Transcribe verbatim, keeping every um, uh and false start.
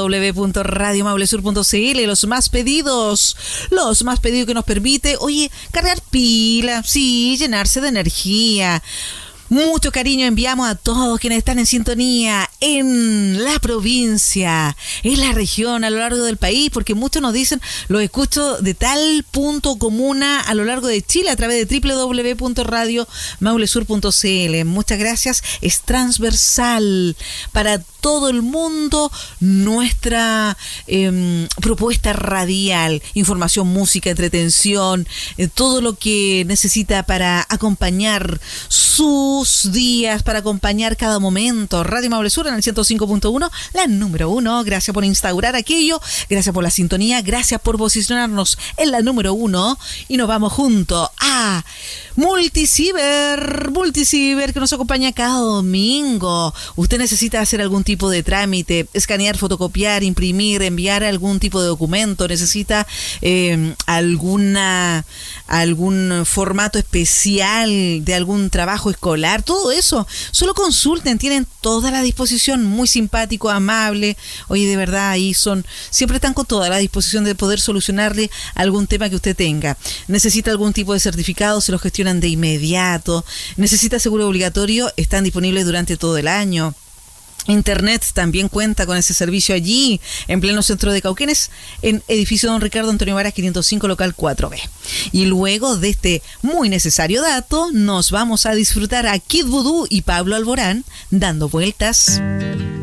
w punto radio maule sur punto c l. Los más pedidos, los más pedidos que nos permite, oye, cargar pila, sí, llenarse de energía. Mucho cariño enviamos a todos quienes están en sintonía en la provincia, en la región, a lo largo del país, porque muchos nos dicen, los escucho de tal punto comuna a lo largo de Chile a través de w w w punto radio maule sur punto c l. Muchas gracias, es transversal para todo el mundo nuestra eh, propuesta radial, información, música, entretención, eh, todo lo que necesita para acompañar sus días, para acompañar cada momento. Radio Maule Sur en el ciento cinco punto uno, la número uno. Gracias por instaurar aquello, gracias por la sintonía, gracias por posicionarnos en la número uno. Y nos vamos junto a Multiciber, Multiciber que nos acompaña cada domingo. Usted necesita hacer algún tipo de trámite, escanear, fotocopiar, imprimir, enviar algún tipo de documento, necesita eh, alguna algún formato especial de algún trabajo escolar, todo eso, solo consulten, tienen toda la disposición, muy simpático, amable, oye, de verdad, ahí son, siempre están con toda la disposición de poder solucionarle algún tema que usted tenga. Necesita algún tipo de certificado, se lo gestionan de inmediato. Necesita seguro obligatorio, están disponibles durante todo el año. Internet también cuenta con ese servicio allí, en pleno centro de Cauquenes, en edificio Don Ricardo Antonio Varas quinientos cinco, local cuatro B. Y luego de este muy necesario dato, nos vamos a disfrutar a Kid Voodoo y Pablo Alborán dando vueltas.